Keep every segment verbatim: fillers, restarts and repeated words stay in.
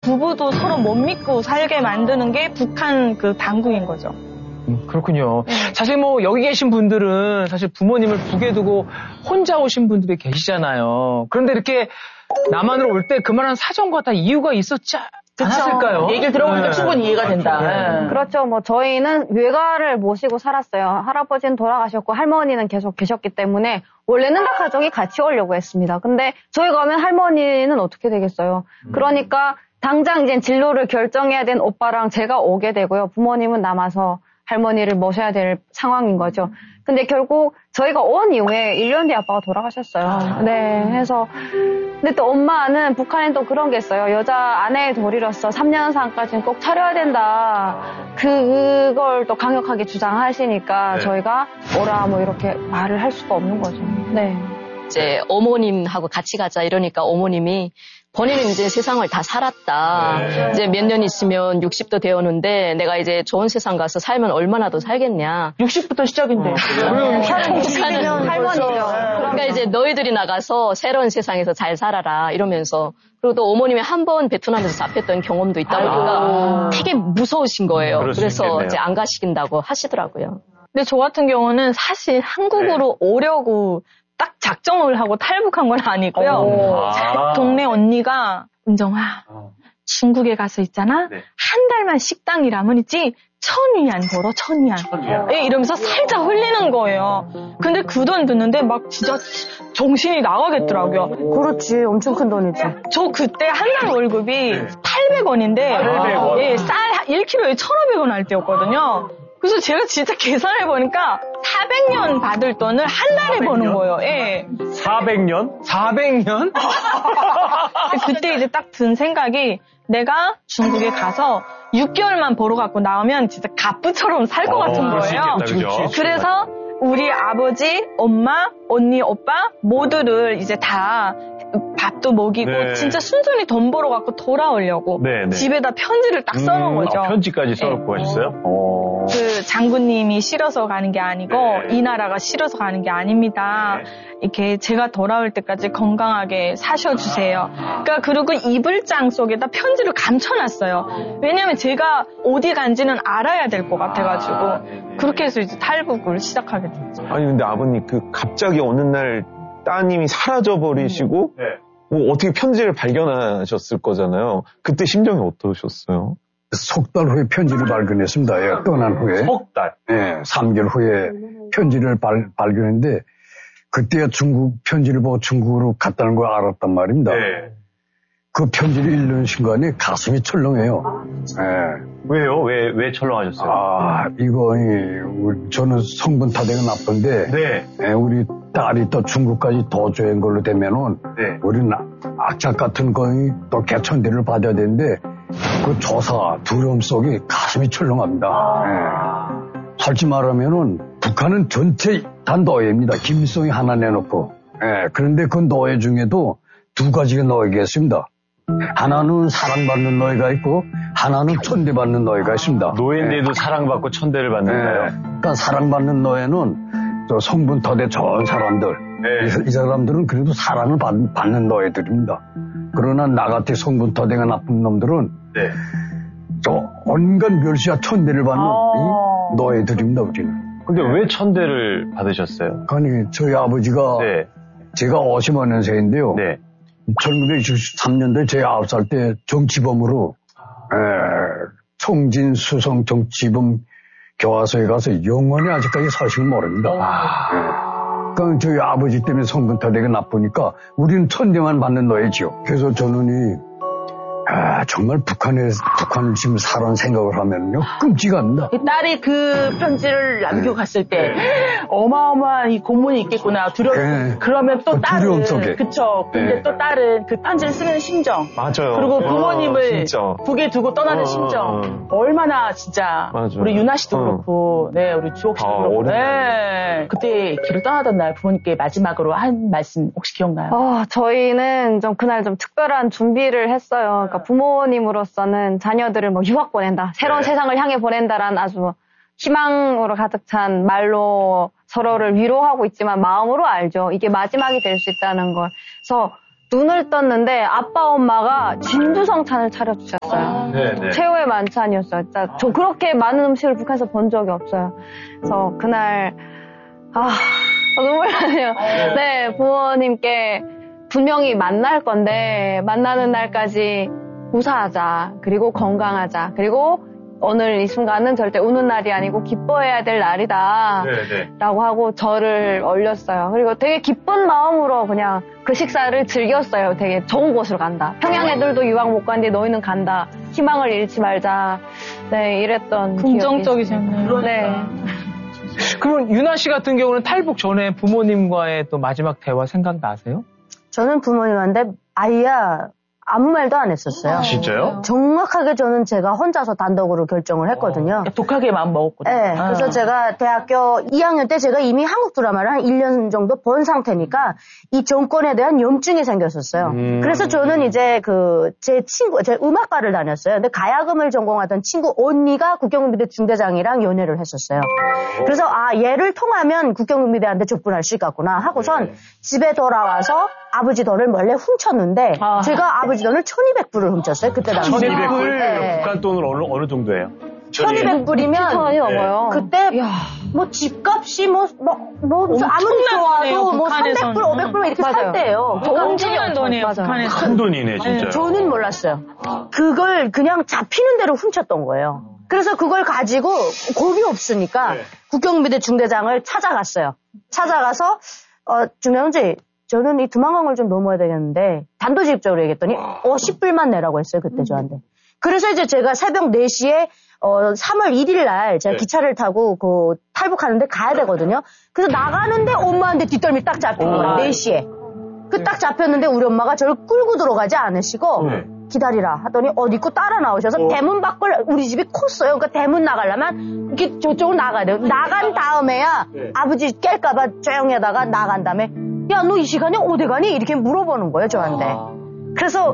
부부도 서로 못 믿고 살게 만드는 게 북한 그 당국인 거죠. 음, 그렇군요. 네. 사실 뭐 여기 계신 분들은 사실 부모님을 북에 두고 혼자 오신 분들이 계시잖아요. 그런데 이렇게 남한으로 올 때 그만한 사정과 다 이유가 있었지 않았을까요? 얘기를 들어보니까 네. 충분히 이해가 된다. 네. 네. 그렇죠. 뭐 저희는 외가를 모시고 살았어요. 할아버지는 돌아가셨고 할머니는 계속 계셨기 때문에 원래는 다 가족이 같이 오려고 했습니다. 근데 저희가 오면 할머니는 어떻게 되겠어요? 그러니까 당장 이제 진로를 결정해야 된 오빠랑 제가 오게 되고요. 부모님은 남아서 할머니를 모셔야 될 상황인 거죠. 근데 결국 저희가 온 이후에 일 년 뒤에 아빠가 돌아가셨어요. 네, 해서 근데 또 엄마는 북한엔 또 그런 게 있어요. 여자 아내의 도리로서 삼 년상까지는 꼭 차려야 된다. 그걸 또 강력하게 주장하시니까 네. 저희가 오라 뭐 이렇게 말을 할 수가 없는 거죠. 네. 이제 어머님하고 같이 가자 이러니까 어머님이 본인은 이제 세상을 다 살았다. 네. 이제 몇 년 있으면 육십도 되었는데 내가 이제 좋은 세상 가서 살면 얼마나 더 살겠냐. 육십부터 시작인데. 북한은 할머니죠. 그러니까 이제 너희들이 나가서 새로운 세상에서 잘 살아라 이러면서 그리고 또 어머님이 한 번 베트남에서 잡혔던 경험도 있다 보니까 아이고. 되게 무서우신 거예요. 그래서 이제 안 가시긴다고 하시더라고요. 근데 저 같은 경우는 사실 한국으로 네. 오려고 딱 작정을 하고 탈북한 건 아니고요. 아~ 동네 언니가 은정아 어. 중국에 가서 있잖아. 네. 한 달만 식당 일하면 있지 천위안 벌어 천위안. 천위안. 예, 이러면서 살짝 흘리는 거예요. 근데 그 돈 듣는데 막 진짜 정신이 나가겠더라고요. 오. 그렇지. 엄청 큰 돈이지. 저 그때 한 달 월급이 네. 팔백 원인데 팔백 원. 예, 쌀 일 킬로그램에 천오백 원 할 때였거든요. 그래서 제가 진짜 계산해보니까 사백 년 받을 돈을 한 달에 사백 년? 버는 거예요. 예. 사백 년? 사백 년? 그때 이제 딱 든 생각이 내가 중국에 가서 육 개월만 벌어갖고 나오면 진짜 갑부처럼 살 것 같은 거예요. 있겠다, 그래서 우리 아버지, 엄마, 언니, 오빠 모두를 이제 다 밥도 먹이고 네. 진짜 순순히 돈 벌어갖고 돌아오려고 네, 네. 집에다 편지를 딱 써놓은 음, 거죠. 아, 편지까지 써놓고 네. 하셨어요? 오. 그 장군님이 싫어서 가는 게 아니고 네. 이 나라가 싫어서 가는 게 아닙니다. 네. 이렇게 제가 돌아올 때까지 건강하게 사셔주세요. 그러니까 그리고 이불장 속에다 편지를 감춰놨어요. 왜냐면 제가 어디 간지는 알아야 될 것 같아가지고 그렇게 해서 이제 탈북을 시작하게 됐죠. 아니 근데 아버님 그 갑자기 어느 날 따님이 사라져버리시고 네. 뭐 어떻게 편지를 발견하셨을 거잖아요. 그때 심정이 어떠셨어요? 석 달 후에 편지를 발견했습니다. 예, 떠난 후에. 석 달? 예, 삼 개월 후에 편지를 발, 발견했는데 그때 중국 편지를 보고 중국으로 갔다는 걸 알았단 말입니다. 네. 그 편지를 읽는 순간에 가슴이 철렁해요. 예. 왜요? 왜, 왜 철렁하셨어요? 아, 이거, 이, 저는 성분 타대가 나쁜데, 네. 예, 우리 딸이 또 중국까지 도주한 걸로 되면은, 네. 우리는 악착 같은 거이 또 개천대를 받아야 되는데, 그 조사, 두려움 속에 가슴이 철렁합니다. 아. 예. 솔직히 말하면은, 북한은 전체 다 노예입니다. 김일성이 하나 내놓고. 예, 그런데 그 노예 중에도 두 가지가 노예가 있습니다. 하나는 사랑받는 노예가 있고 하나는 천대받는 노예가 있습니다. 노예인데도 네. 사랑받고 천대를 받는가요? 네. 그러니까 사랑받는 노예는 저 성분 더대 좋은 사람들. 네. 이, 이 사람들은 그래도 사랑을 받, 받는 노예들입니다. 그러나 나같이 성분 더대가 나쁜 놈들은 네. 저 온갖 멸시와 천대를 받는 아~ 이 노예들입니다. 우리는. 근데 왜 천대를 받으셨어요? 아니 저희 아버지가 네. 제가 오십오 년생인데요. 네. 천구백육십삼 년도에 제 아홉 살 때 정치범으로 에, 청진 수성 정치범 교화소에 가서 영원히 아직까지 소식을 모릅니다. 아. 그러니까 저희 아버지 때문에 성분 타대가 나쁘니까 우리는 천대만 받는 노예지요. 그래서 저는 이 아, 정말 북한에, 북한을 지금 살아온 생각을 하면요, 끔찍합니다. 딸이 그 편지를 남겨갔을 때, 네. 어마어마한 이 고문이 있겠구나. 두려움. 네. 그러면 또 딸은. 두려움 속에. 그쵸. 근데 네. 또 딸은 그 편지를 쓰는 심정. 맞아요. 그리고 부모님을 어, 북에 두고 떠나는 어, 심정. 얼마나 진짜. 맞아. 우리 유나 씨도 어. 그렇고, 네, 우리 주옥 씨도 아, 그렇고. 네. 그때 길을 떠나던 날 부모님께 마지막으로 한 말씀 혹시 기억나요? 어, 저희는 좀 그날 좀 특별한 준비를 했어요. 그러니까 부모님으로서는 자녀들을 뭐 유학 보낸다, 새로운 네. 세상을 향해 보낸다라는 아주 희망으로 가득 찬 말로 서로를 위로하고 있지만 마음으로 알죠. 이게 마지막이 될 수 있다는 걸. 그래서 눈을 떴는데 아빠 엄마가 진두성찬을 차려주셨어요. 아, 최후의 만찬이었어요. 진짜 저 그렇게 많은 음식을 북한에서 본 적이 없어요. 그래서 그날 아 눈물 나네요. 네, 부모님께 분명히 만날 건데 만나는 날까지 무사하자. 그리고 건강하자. 그리고 오늘 이 순간은 절대 우는 날이 아니고 기뻐해야 될 날이다. 네네. 라고 하고 절을 올렸어요. 그리고 되게 기쁜 마음으로 그냥 그 식사를 즐겼어요. 되게 좋은 곳으로 간다. 평양 애들도 유학 못 갔는데 너희는 간다. 희망을 잃지 말자. 네, 이랬던 긍정적이셨네요. 네. 그럼 유나 씨 같은 경우는 탈북 전에 부모님과의 또 마지막 대화 생각나세요? 저는 부모님한테 아이야 아무 말도 안 했었어요. 아, 진짜요? 정확하게 저는 제가 혼자서 단독으로 결정을 했거든요. 어, 독하게 마음 먹었거든요. 네, 아. 그래서 제가 대학교 이 학년 때 제가 이미 한국 드라마를 한 일 년 정도 본 상태니까 이 정권에 대한 염증이 생겼었어요. 음. 그래서 저는 이제 그 제 친구, 제 음악과를 다녔어요. 근데 가야금을 전공하던 친구 언니가 국경군비대 중대장이랑 연애를 했었어요. 그래서 아 얘를 통하면 국경군비대한테 접근할 수 있겠구나 하고선 네. 집에 돌아와서 아버지 돈을 몰래 훔쳤는데 아. 제가 아버지 돈을 천이백 불을 훔쳤어요. 그때 당시. 천이백 불? 네. 북한 돈은 어느, 어느 정도예요? 천이백 불이면 원이 넘어요. 그때 야. 뭐 집값이 뭐, 뭐, 뭐 아무리 좋아도 뭐 삼백 불, 오백 불 이렇게 살 때예요. 엄청난 돈이에요. 북한에서. 큰 돈이네 진짜. 네, 저는 몰랐어요. 그걸 그냥 잡히는 대로 훔쳤던 거예요. 그래서 그걸 가지고 겁이 없으니까 네. 국경비대 중대장을 찾아갔어요. 찾아가서 어, 중대장님 저는 이 두만강을 좀 넘어야 되겠는데 단도직입적으로 얘기했더니 어 십 불만 내라고 했어요. 그때 저한테. 그래서 이제 제가 새벽 네 시에 어 삼월 일일 날 제가 네. 기차를 타고 그 탈북하는데 가야 되거든요. 그래서 나가는데 엄마한테 뒷덜미 딱 잡힌 거예요. 네 시에. 그 딱 잡혔는데 우리 엄마가 저를 끌고 들어가지 않으시고 네. 기다리라 하더니 옷 입고 따라 나오셔서 어. 대문 밖을 우리 집이 컸어요. 그러니까 대문 나가려면 이렇게 저쪽으로 나가야 돼요. 나간 다음에야 네. 아버지 깰까봐 조용히 하다가 나간 다음에 야, 너 이 시간에 어디 가니? 이렇게 물어보는 거예요, 저한테. 아. 그래서,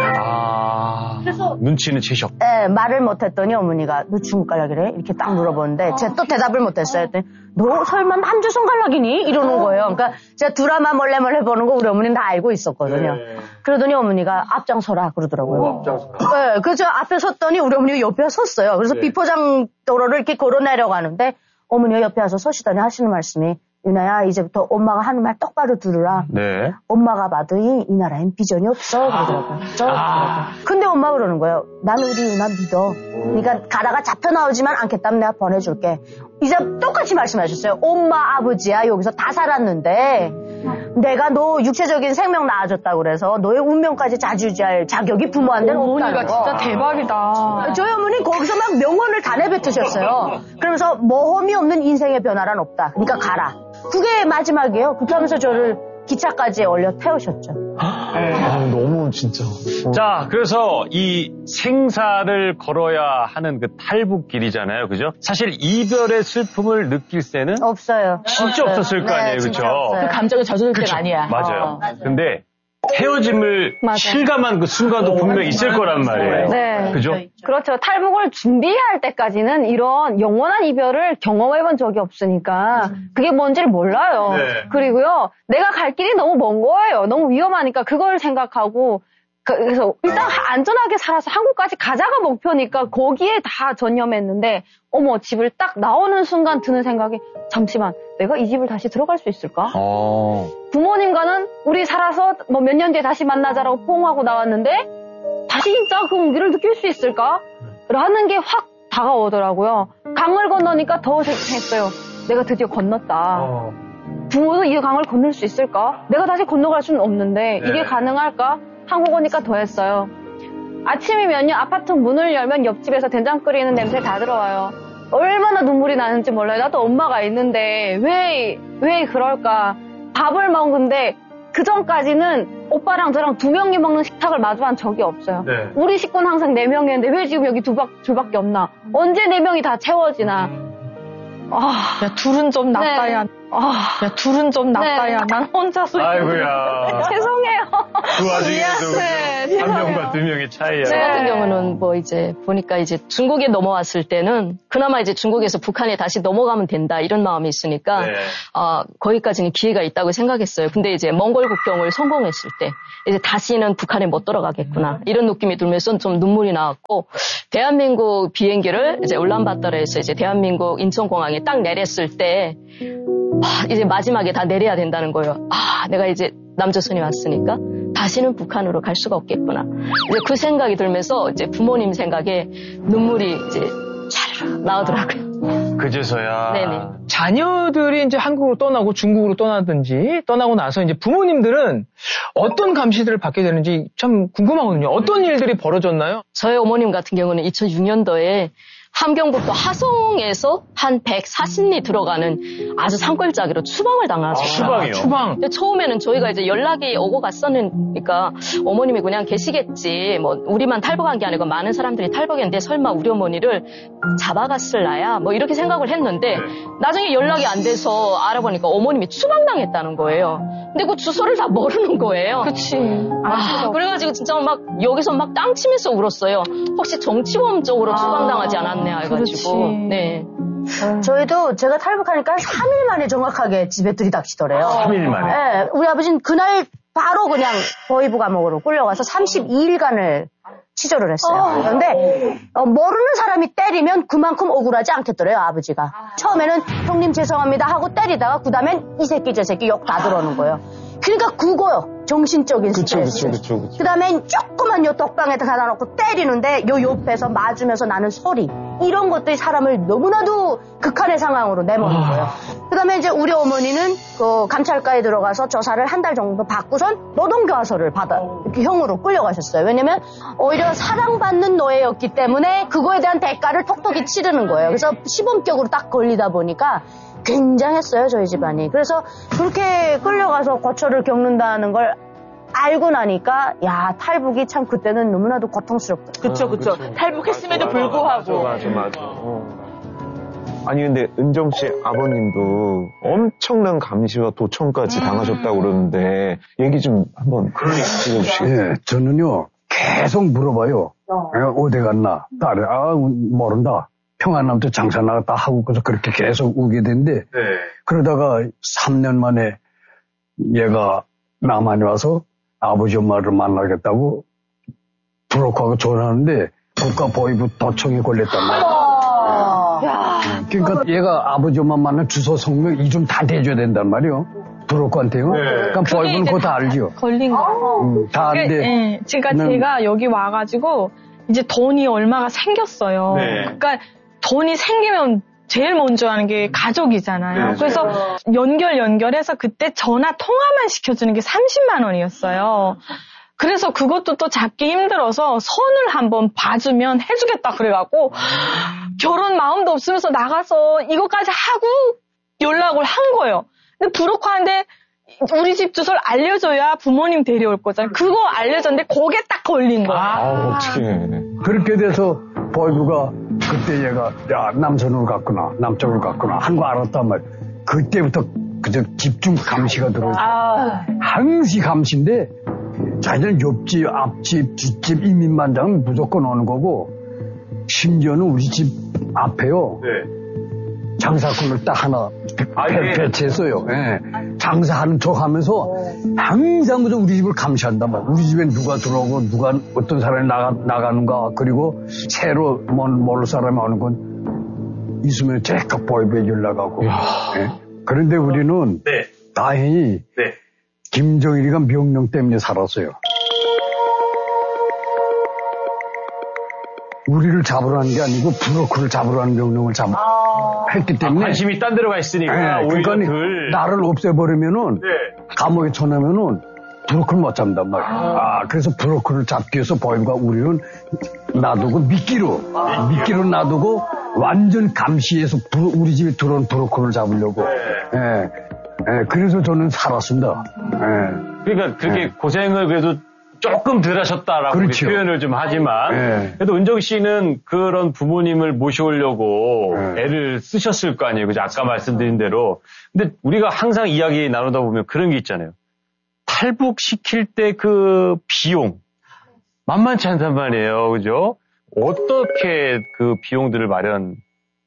아. 그래서. 눈치는 채셔. 예, 말을 못했더니 어머니가, 너 중국 갈락이래? 이렇게 딱 물어보는데, 제가 또 대답을 못했어요. 했더니, 너 설마 남조선 갈락이니? 이러는 거예요. 그러니까 제가 드라마 몰래 몰래 보는 거 우리 어머니는 다 알고 있었거든요. 네. 그러더니 어머니가 앞장서라 그러더라고요. 오, 앞장서라. 네, 그래서 앞에 섰더니 우리 어머니가 옆에 섰어요. 그래서 네. 비포장 도로를 이렇게 걸어 내려가는데, 어머니가 옆에 와서 서시더니 하시는 말씀이, 유나야, 이제부터 엄마가 하는 말 똑바로 들으라. 네. 엄마가 봐도 이, 이 나라엔 비전이 없어. 그러더라고요. 아. 근데 엄마가 그러는 거예요. 난 우리 유나 믿어. 그러니까 가다가 잡혀 나오지만 않겠다면 내가 보내줄게. 이제 똑같이 말씀하셨어요. 엄마, 아버지야, 여기서 다 살았는데, 내가 너 육체적인 생명 낳아줬다고 그래서 너의 운명까지 좌지우지할 자격이 부모한테는 없다는 거. 어머니가 진짜 대박이다. 저희 어머니 거기서 막 명언을 다 내뱉으셨어요. 그러면서 모험이 없는 인생의 변화란 없다. 그러니까 가라. 그게 마지막이에요. 그렇게 하면서 저를 기차까지 올려 태우셨죠. 네. 아, 너무 진짜. 자, 그래서 이 생사를 걸어야 하는 그 탈북길이잖아요. 그죠? 사실 이별의 슬픔을 느낄 때는 없어요. 진짜 없어요. 없었을 거 아니에요. 네, 그죠? 그 감정이 젖어들 때가 아니야. 맞아요. 어. 근데 헤어짐을 맞아요. 실감한 그 순간도 분명히 있을 거란 말이에요. 네. 그죠? 그렇죠. 탈북을 준비할 때까지는 이런 영원한 이별을 경험해본 적이 없으니까 그게 뭔지를 몰라요. 네. 그리고요, 내가 갈 길이 너무 먼 거예요. 너무 위험하니까 그걸 생각하고 그래서 일단 안전하게 살아서 한국까지 가자가 목표니까 거기에 다 전념했는데 어머 집을 딱 나오는 순간 드는 생각이 잠시만 내가 이 집을 다시 들어갈 수 있을까? 어. 부모님과는 우리 살아서 뭐 몇 년 뒤에 다시 만나자라고 포옹하고 나왔는데 다시 진짜 그 온기를 느낄 수 있을까? 라는 게 확 다가오더라고요. 강을 건너니까 더 생각했어요. 내가 드디어 건넜다. 어. 부모도 이 강을 건널 수 있을까? 내가 다시 건너갈 수는 없는데 네. 이게 가능할까? 한국 오니까 더 했어요. 아침이면요 아파트 문을 열면 옆집에서 된장 끓이는 냄새 다 들어와요. 얼마나 눈물이 나는지 몰라요. 나도 엄마가 있는데 왜, 왜 그럴까. 밥을 먹는데 그 전까지는 오빠랑 저랑 두 명이 먹는 식탁을 마주한 적이 없어요. 네. 우리 식구는 항상 네 명이었는데 왜 지금 여기 두 박, 둘밖에 없나. 언제 네 명이 다 채워지나. 아, 야, 둘은 좀 낫다. 야. 네. 아, 야, 둘은 좀 낫다야. 네. 난 혼자서. 아이고야. 죄송해요. 그 와중에도 한 명과 두 명의 차이야. 저 같은 경우는 뭐 이제 보니까 이제 중국에 넘어왔을 때는 그나마 이제 중국에서 북한에 다시 넘어가면 된다 이런 마음이 있으니까 네. 어, 거기까지는 기회가 있다고 생각했어요. 근데 이제 몽골 국경을 성공했을 때 이제 다시는 북한에 못 들어가겠구나 이런 느낌이 들면서 좀 눈물이 나왔고 대한민국 비행기를 이제 울란바토르에서 이제 대한민국 인천공항에 딱 내렸을 때 아, 이제 마지막에 다 내려야 된다는 거예요. 아, 내가 이제 남조선이 왔으니까 다시는 북한으로 갈 수가 없겠구나. 이제 그 생각이 들면서 이제 부모님 생각에 눈물이 이제 촤르르 나오더라고요. 그제서야. 네네. 자녀들이 이제 한국으로 떠나고 중국으로 떠나든지 떠나고 나서 이제 부모님들은 어떤 감시들을 받게 되는지 참 궁금하거든요. 어떤 일들이 벌어졌나요? 저희 어머님 같은 경우는 이천육 년도에 함경북도 하성에서 한 백사십 리 들어가는 아주 산골짜기로 추방을 당하셨어요. 아, 추방이요? 추방. 처음에는 저희가 이제 연락이 오고 갔었으니까 어머님이 그냥 계시겠지. 뭐 우리만 탈북한 게 아니고 많은 사람들이 탈북했는데 설마 우리 어머니를 잡아갔을라야 뭐 이렇게 생각을 했는데 나중에 연락이 안 돼서 알아보니까 어머님이 추방당했다는 거예요. 근데 그 주소를 다 모르는 거예요. 그치. 아, 그래가지고 진짜 막 여기서 막 땅 치면서 울었어요. 혹시 정치범 쪽으로 추방당하지 않았나 해가지고. 네. 저희도 제가 탈북하니까 삼 일 만에 정확하게 집에 들이닥치더래요. 삼 일 만에? 네. 우리 아버지는 그날 바로 그냥 보이부 감옥으로 끌려가서 삼십이 일간을 치료를 했어요. 그런데 어, 모르는 사람이 때리면 그만큼 억울하지 않겠더래요, 아버지가. 처음에는 형님 죄송합니다 하고 때리다가 그 다음엔 이 새끼 저 새끼 욕 다 들어오는 거예요. 그러니까 그거요. 정신적인 스트레스. 그쵸, 그쵸, 그쵸. 그 다음엔 조그만 요 떡방에다 갖다 놓고 때리는데 요 옆에서 맞으면서 나는 소리. 이런 것들이 사람을 너무나도 극한의 상황으로 내모는 거예요. 그 다음에 이제 우리 어머니는 그 감찰과에 들어가서 조사를 한 달 정도 받고선 노동교화소를 받아, 이렇게 형으로 끌려가셨어요. 왜냐면 오히려 사랑받는 노예였기 때문에 그거에 대한 대가를 톡톡히 치르는 거예요. 그래서 시범격으로 딱 걸리다 보니까 굉장했어요, 저희 집안이. 그래서 그렇게 끌려가서 고초를 겪는다는 걸 알고 나니까 야 탈북이 참 그때는 너무나도 고통스럽다. 그쵸 그쵸. 아, 탈북했음에도 맞아, 불구하고. 맞아 맞아. 맞아. 어. 아니 근데 은정 씨 아버님도 엄청난 감시와 도청까지 당하셨다고 그러는데 얘기 좀 한번 들어주시겠어요? 예, 저는요 계속 물어봐요. 어. 어디 갔나? 딸이 아 모른다. 평안남도 장사 나갔다 하고 그래서 그렇게 계속 우게 된데 네. 그러다가 삼 년 만에 얘가 남한에 와서 아버지 엄마를 만나겠다고 브로커하고 전화하는데 국가보위부 도청에 걸렸단 말이야. 그러니까 얘가 아버지 엄마 만나 주소 성명 이름 다 대줘야 된단 말이요. 브로커한테요. 네. 그러니까 보위부는 그거 다 알죠. 걸린 거. 음, 다 아는데. 네. 그러니까 제가 여기 와가지고 이제 돈이 얼마가 생겼어요. 네. 그러니까 돈이 생기면 제일 먼저 하는 게 가족이잖아요. 네, 그래서 네. 연결 연결해서 그때 전화 통화만 시켜주는 게 삼십만 원이었어요. 그래서 그것도 또 잡기 힘들어서 선을 한번 봐주면 해주겠다 그래갖고 결혼 마음도 없으면서 나가서 이것까지 하고 연락을 한 거예요. 근데 브로커한테 우리 집 주소를 알려줘야 부모님 데려올 거잖아요. 그거 알려줬는데 거기에 딱 걸린 거예요. 아, 어떡해. 그렇게 돼서 보이부가 그때 얘가 야 남선으로 갔구나 남쪽으로 갔구나 한 거 알았단 말이야. 그때부터 그저 집중 감시가 들어오죠. 아. 항시 감시인데 자기는 옆집 앞집 뒷집 인민반장은 무조건 오는 거고 심지어는 우리 집 앞에요. 네. 장사꾼을 딱 하나 아, 배, 예. 배치했어요. 예. 장사하는 척 하면서 항상 그저 우리 집을 감시한단 말이야. 우리 집에 누가 들어오고 누가 어떤 사람이 나가, 나가는가 그리고 새로 모를 사람이 오는 건 있으면 제가 보이부에 연락하고. 예. 그런데 우리는 네. 다행히 네. 김정일이가 명령 때문에 살았어요. 우리를 잡으라는 게 아니고 브로커를 잡으라는 명령을 잡 아~ 했기 때문에 아, 관심이 딴 데로 가 있으니까 네, 오히려 그러니까 덜... 나를 없애버리면은 네. 감옥에 쳐넣으면은 브로커를 못 잡는단 말이야. 아. 아, 그래서 브로커를 잡기 위해서 보이부가 우리는 놔두고 미끼로 아, 미끼로 놔두고 완전 감시해서 브로, 우리 집에 들어온 브로커를 잡으려고. 네. 예. 예, 그래서 저는 살았습니다. 예. 그러니까 그렇게 예. 고생을 그래도 조금 덜 하셨다라고 그렇죠. 표현을 좀 하지만 네. 그래도 은정 씨는 그런 부모님을 모셔오려고 네. 애를 쓰셨을 거 아니에요. 그죠? 아까 말씀드린 대로. 근데 우리가 항상 이야기 나누다 보면 그런 게 있잖아요. 탈북시킬 때 그 비용 만만치 않단 말이에요. 그죠? 어떻게 그 비용들을 마련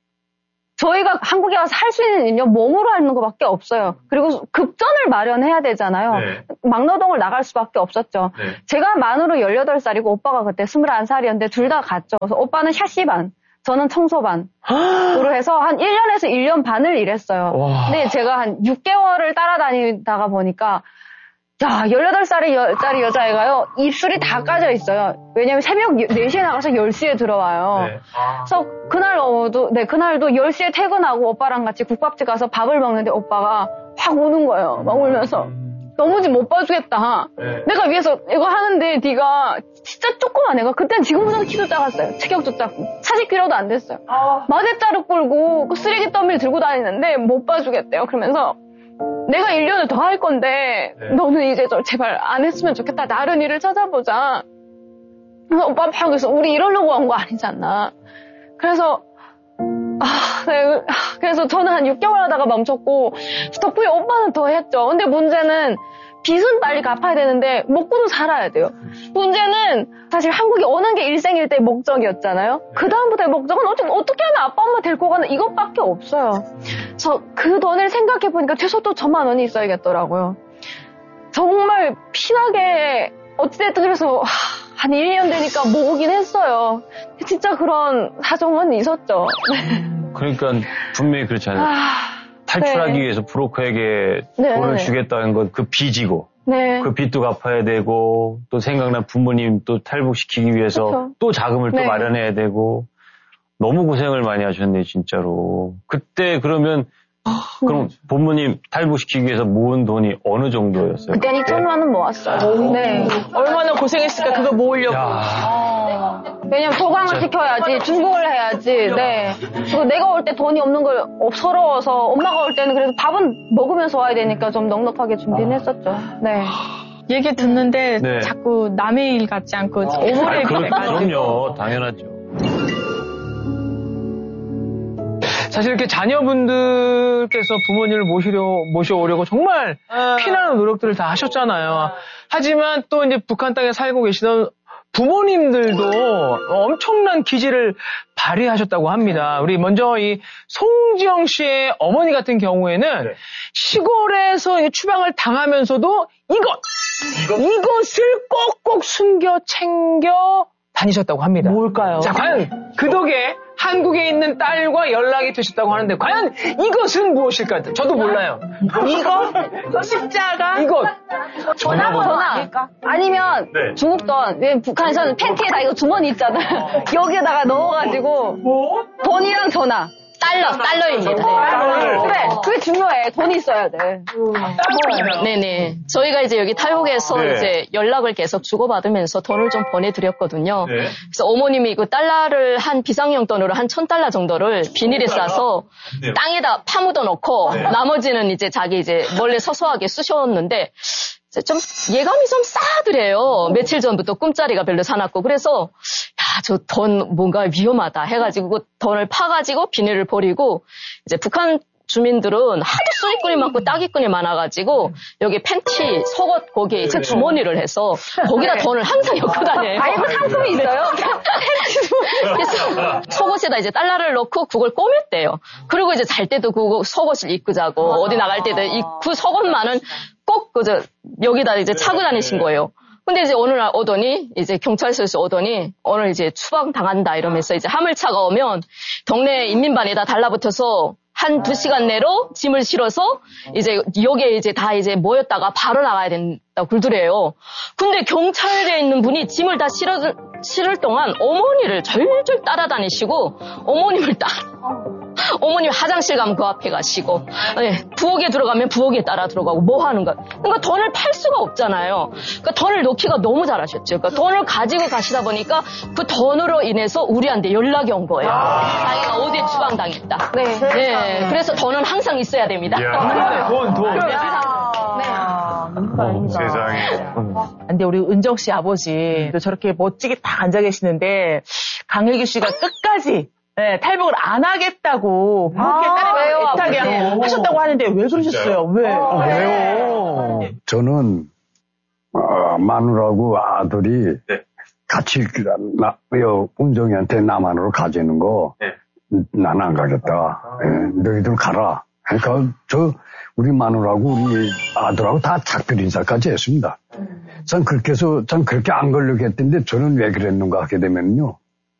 저희가 한국에 와서 할 수 있는 일은 몸으로 하는 것밖에 없어요. 그리고 급전을 마련해야 되잖아요. 네. 막노동을 나갈 수밖에 없었죠. 네. 제가 만으로 열여덟 살이고 오빠가 그때 스물한 살이었는데 둘 다 갔죠. 그래서 오빠는 샤시반, 저는 청소반으로 해서 한 일 년에서 일 년 반을 일했어요. 와. 근데 제가 한 육 개월을 따라다니다가 보니까 야, 열여덟 살짜리 여자애가요, 입술이 다 까져 있어요. 왜냐면 새벽 네 시에 나가서 열 시에 들어와요. 네. 아. 그래서 그날, 어도, 네, 그날도 열 시에 퇴근하고 오빠랑 같이 국밥집 가서 밥을 먹는데 오빠가 확 우는 거예요. 막 울면서. 너무 못 봐주겠다. 네. 내가 위해서 이거 하는데 네가 진짜 조그만 애가, 그땐 지금보다 키도 작았어요. 체격도 작고. 사십 킬로그램도 안 됐어요. 아. 마대자루 끌고 그 쓰레기 더미를 들고 다니는데 못 봐주겠대요. 그러면서 내가 일 년을 더 할 건데 네. 너는 이제 좀 제발 안 했으면 좋겠다. 다른 일을 찾아보자. 그래서 오빠 막 그래서 우리 이러려고 한 거 아니잖아. 그래서 아, 네. 그래서 저는 한 육 개월 하다가 멈췄고 덕분에 오빠는 더 했죠. 근데 문제는 빚은 빨리 갚아야 되는데 먹고도 살아야 돼요. 문제는 사실 한국에 오는 게 일생일 때 목적이었잖아요. 그 다음부터의 목적은 어떻게, 어떻게 하면 아빠 엄마 데리고 가는 이것밖에 없어요. 그래서 그 돈을 생각해보니까 최소 또 천만 원이 있어야겠더라고요. 정말 피나게 어찌됐든 그래서 한 일 년 되니까 모으긴 했어요. 진짜 그런 사정은 있었죠. 그러니까 분명히 그렇잖아요. 아... 탈출하기 네. 위해서 브로커에게 네. 돈을 주겠다는 건 그 빚이고 네. 그 빚도 갚아야 되고 또 생각난 부모님 또 탈북시키기 위해서 그쵸. 또 자금을 네. 또 마련해야 되고 너무 고생을 많이 하셨네 진짜로. 그때 그러면 그럼 부모님 탈북시키기 위해서 모은 돈이 어느 정도였어요? 그때는 이천만 원 모았어요. 네. 얼마나 고생했을까 그거 모으려고. 아... 왜냐면 소강을 시켜야지, 중국을 해야지. 네. 그리고 내가 올 때 돈이 없는 걸 서러워서 엄마가 올 때는 그래도 밥은 먹으면서 와야 되니까 좀 넉넉하게 준비는 했었죠. 네. 얘기 듣는데 네. 자꾸 남의 일 같지 않고 오물의 일 같아요. 그럼요, 당연하죠. 사실 이렇게 자녀분들께서 부모님을 모시려, 모셔오려고 정말 피나는 노력들을 다 하셨잖아요. 하지만 또 이제 북한 땅에 살고 계시던 부모님들도 엄청난 기지를 발휘하셨다고 합니다. 우리 먼저 이 송지영 씨의 어머니 같은 경우에는 네. 시골에서 추방을 당하면서도 이것, 이것? 이것을 꼭꼭 숨겨 챙겨 다니셨다고 합니다. 뭘까요? 자, 과연 그 덕에 한국에 있는 딸과 연락이 되셨다고 하는데 과연 이것은 무엇일까요? 저도 몰라요. 이거? 십자가? 이것. 전화? 전화. 아니면 네. 중국 돈. 왜 북한에서는 팬티에다 이거 주머니 있잖아요. 여기에다가 넣어가지고 뭐? 돈이랑 전화. 달러, 달러입니다. 네. 그래, 그게 중요해. 돈이 있어야 돼. 음. 네네. 저희가 이제 여기 탈북에서 네. 이제 연락을 계속 주고받으면서 돈을 좀 보내드렸거든요. 네. 그래서 어머님이 그 달러를 한 비상용 돈으로 한 천 달러 정도를 비닐에 싸서 네. 땅에다 파묻어 놓고 네. 나머지는 이제 자기 이제 몰래 서서하게 쑤셨는데 좀 예감이 좀 싸하더래요. 며칠 전부터 꿈자리가 별로 사놨고 그래서 야, 저 돈 뭔가 위험하다 해가지고 그 돈을 파가지고 비닐을 버리고 이제 북한 주민들은 하도 쓰리꾼이 많고 따기꾼이 많아가지고 여기 팬티, 속옷 거기에 이제 주머니를 해서 거기다 돈을 항상 엮고 다녀요. 아이고 상품이 있어요? 그래서 속옷에다 이제 달러를 넣고 그걸 꼬맸대요. 그리고 이제 잘 때도 그 속옷을 입고 자고 어디 나갈 때도 이 그 속옷만은 꼭 그저 여기다 이제 차고 다니신 거예요. 근데 이제 어느 날 오더니 이제 경찰서에서 오더니 오늘 이제 추방 당한다 이러면서 이제 화물차가 오면 동네 인민반에다 달라붙어서 한 두 시간 내로 짐을 실어서 이제 여기에 이제 다 이제 모였다가 바로 나가야 된다고 굴더래요. 근데 경찰에 있는 분이 짐을 다 실어 실을 동안 어머니를 절절 따라다니시고 어머님을 따 어머님 화장실 가면 그 앞에 가시고 네, 부엌에 들어가면 부엌에 따라 들어가고 뭐 하는 거야. 그러니까 돈을 팔 수가 없잖아요. 그러니까 돈을 넣기가 너무 잘하셨죠. 그러니까 돈을 가지고 가시다 보니까 그 돈으로 인해서 우리한테 연락이 온 거예요. 자기가 어디에 추방당했다. 네. 네. 그래서 돈은 항상 있어야 됩니다. 돈, 돈. 네. 아닙니까? 세상에. 근데 우리 은정 씨 아버지 저렇게 멋지게 딱 앉아 계시는데 강혜규 씨가 끝까지 네, 탈북을 안 하겠다고 그렇게 아, 애타게 하셨다고 하는데 왜 그러셨어요? 왜? 아, 왜요? 저는 어, 마누라하고 아들이 네. 같이 나, 은정이한테 남한으로 가지는 거 네. 나는 안 가겠다. 아. 네, 너희들 가라. 그러니까 저 우리 마누라하고 우리 아들하고 다 작별 인사까지 했습니다. 전 그렇게 해서 전 그렇게 안 걸려고 했던데 저는 왜 그랬는가 하게 되면요.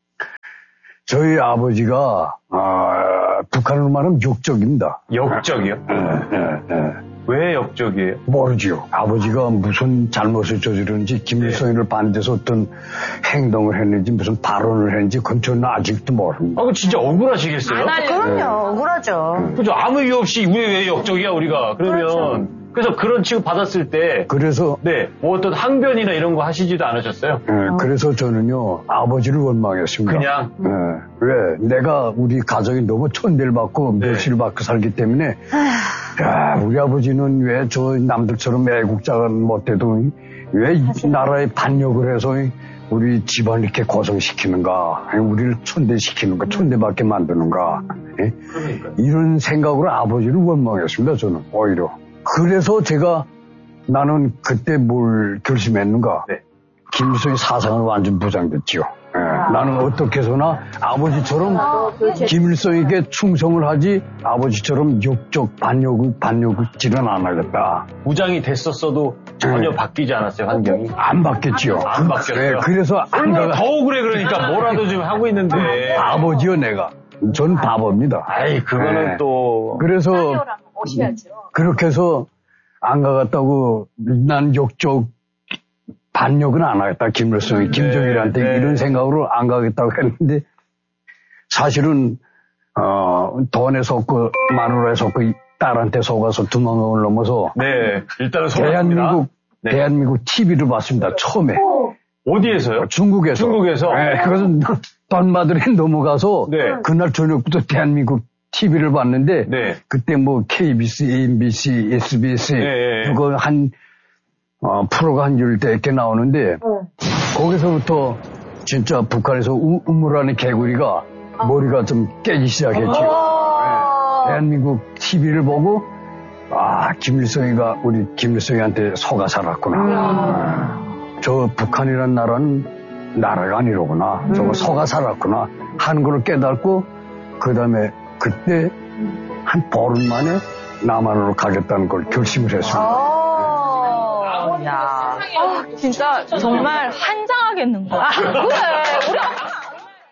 저희 아버지가 아, 북한으로 말하면 역적입니다. 역적이요? 네, 네, 네. 왜 역적이에요? 모르지요. 아버지가 무슨 잘못을 저지르는지 김일성이를 네. 반대해서 어떤 행동을 했는지 무슨 발언을 했는지 그건 저는 아직도 모릅니다. 아, 그 진짜 억울하시겠어요? 아, 그럼요. 네. 억울하죠. 그죠. 아무 이유 없이 왜, 왜 역적이야 우리가. 그러면 그렇죠. 그래서 그런 취급 받았을 때 그래서 네, 뭐 어떤 항변이나 이런 거 하시지도 않으셨어요? 네, 어. 그래서 저는요 아버지를 원망했습니다. 그냥 네, 왜 내가 우리 가정이 너무 천대를 받고 네. 멸시를 받고 살기 때문에 야, 우리 아버지는 왜 저 남들처럼 애국자가 못돼도 왜 나라에 반역을 해서 우리 집안을 이렇게 고성시키는가, 우리를 천대시키는가, 천대받게 만드는가, 예? 이런 생각으로 아버지를 원망했습니다. 저는 오히려. 그래서 제가 나는 그때 뭘 결심했는가? 네. 김일성의 사상은 완전 부정됐지요. 예. 아. 나는 어떻게 해서나 아버지처럼 아, 김일성에게 충성을 하지 아버지처럼 욕적 반역, 반역질은 안 하겠다. 무장이 됐었어도 전혀 예. 바뀌지 않았어요, 환경이? 안 바뀌었지요. 안 바뀌었어요. 예. 그래서 얼마나 더 억울해 그러니까 뭐라도 지금 하고 있는데. 바보지요, 내가. 전 바보입니다. 아이, 그거는 예. 또. 그래서 그렇게 해서 안 가갔다고 난 욕적 반역은 안 하겠다. 김일성이, 네, 김정일한테 네. 이런 생각으로 안 가겠다고 했는데 사실은 어, 돈에 속고 마누라에 속고 딸한테 속아서 두만강을 넘어서 네, 일단은 대한민국 네. 대한민국 티비를 봤습니다. 처음에. 오. 어디에서요? 중국에서. 중국에서. 네, 그래서 돈 받으러 넘어가서 네. 그날 저녁부터 대한민국 티비를 봤는데 네. 그때 뭐 케이비씨, 엠비씨, 에스비에스 네. 그거 한 어, 프로가 한 열대 개 나오는데 어. 거기서부터 진짜 북한에서 우, 우물하는 개구리가 아. 머리가 좀 깨기 시작했죠. 아. 네. 대한민국 티비를 보고 아 김일성이가 우리 김일성이한테 속아 살았구나. 아. 저 북한이란 나라는 나라가 아니로구나. 음. 저거 속아 살았구나 하는 걸 깨닫고 그 다음에 그때 한 보름 만에 남한으로 가겠다는 걸 결심을 했습니다. 아. 야, 아, 진짜 정말 환장하겠는 거야. 아, 그래. 우리